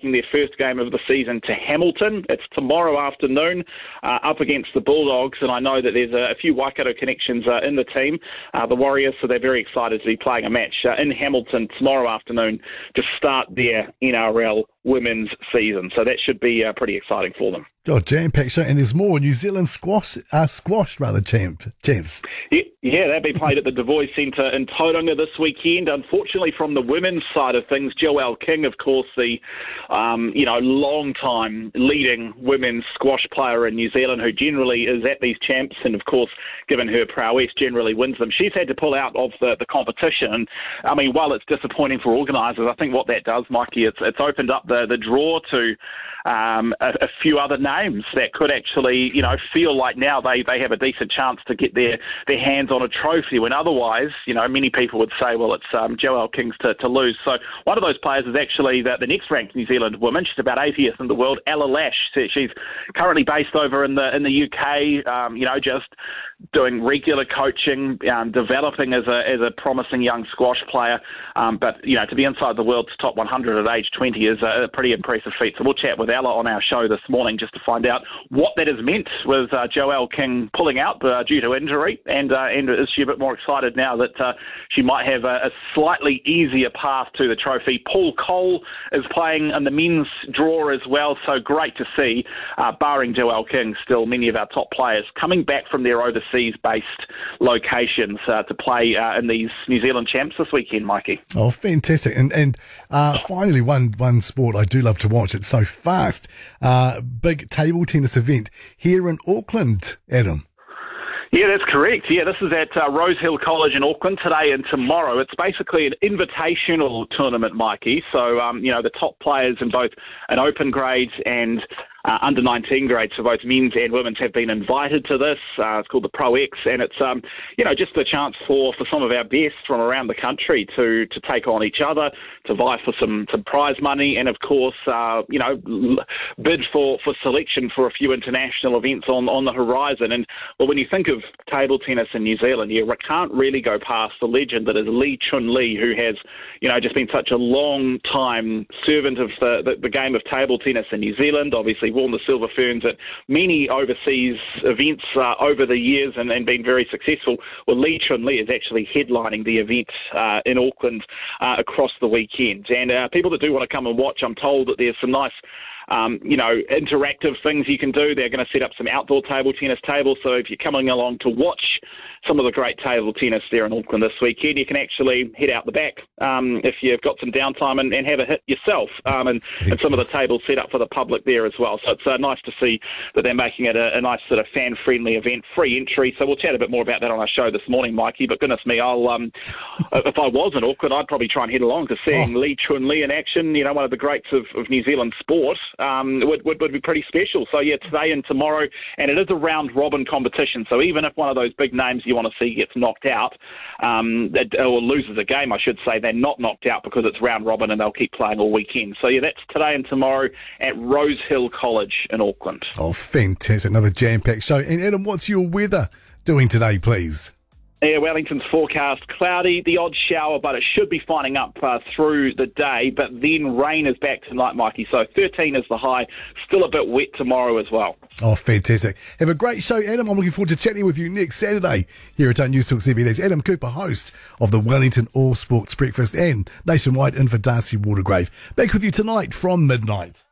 taking their first game of the season to Hamilton. It's tomorrow afternoon up against the Bulldogs, and I know that there's a few Waikato connections in the team, the Warriors, so they're very excited to be playing a match in Hamilton tomorrow afternoon to start their NRL women's season. So that should be pretty exciting for them. God, jam-packed show. And there's more. New Zealand squash champs. Yeah, they'll be played at the Devoy Centre in Tauranga this weekend. Unfortunately, from the women's side of things, Joelle King, of course, the long-time leading women's squash player in New Zealand, who generally is at these champs, and of course, given her prowess, generally wins them. She's had to pull out of the competition. And, I mean, while it's disappointing for organisers, I think what that does, Mikey, it's opened up the draw to a few other names that could actually, feel like now they have a decent chance to get their hands on a trophy, when otherwise, many people would say, well, it's Joelle King's to lose. So one of those players is actually the next ranked New Zealand woman. She's about 80th in the world, Ella Lash. She's currently based over in the UK, just doing regular coaching, developing as a promising young squash player. But to be inside the world's top 100 at age 20 is a pretty impressive feat. So we'll chat with Ella on our show this morning just to find out what that has meant with Joelle King pulling out due to injury, and is she a bit more excited now that she might have a slightly easier path to the trophy. Paul Cole is playing in the men's draw as well, so great to see, barring Joelle King, still many of our top players coming back from their overseas-based locations to play in these New Zealand champs this weekend, Mikey. Oh, fantastic. And finally, one sport I do love to watch. It's so fast. Big table tennis event here in Auckland, Adam. Yeah, that's correct. Yeah, this is at Rosehill College in Auckland today and tomorrow. It's basically an invitational tournament, Mikey. So, the top players in both an open grade and under 19 grades for both men's and women's have been invited to this. It's called the Pro X, and it's just a chance for some of our best from around the country to take on each other, to vie for some prize money, and of course bid for selection for a few international events on the horizon. And well, when you think of table tennis in New Zealand, you can't really go past the legend that is Lee Chun Lee, who has just been such a long time servant of the game of table tennis in New Zealand. Obviously worn the silver ferns at many overseas events over the years and been very successful. Well, Lee Chun Lee is actually headlining the event in Auckland across the weekend. And people that do want to come and watch, I'm told that there's some nice interactive things you can do. They're going to set up some outdoor table tennis tables. So if you're coming along to watch some of the great table tennis there in Auckland this weekend, you can actually head out the back if you've got some downtime and have a hit yourself. And some of the tables set up for the public there as well. So it's nice to see that they're making it a nice sort of fan-friendly event, free entry. So we'll chat a bit more about that on our show this morning, Mikey. But goodness me, I'll if I was in Auckland, I'd probably try and head along to seeing Lee Chun Lee in action. One of the greats of New Zealand sport. Would be pretty special. So yeah, today and tomorrow, and it is a round robin competition. So even if one of those big names you want to see gets knocked out, or loses a game, I should say, they're not knocked out because it's round robin and they'll keep playing all weekend. So yeah, that's today and tomorrow at Rosehill College in Auckland. Oh, fantastic. Another jam-packed show. And Adam, what's your weather doing today, please? Yeah, Wellington's forecast cloudy, the odd shower, but it should be finding up through the day. But then rain is back tonight, Mikey. So 13 is the high. Still a bit wet tomorrow as well. Oh, fantastic. Have a great show, Adam. I'm looking forward to chatting with you next Saturday here at News Talk ZB. That's Adam Cooper, host of the Wellington All Sports Breakfast and nationwide in for Darcy Watergrave. Back with you tonight from midnight.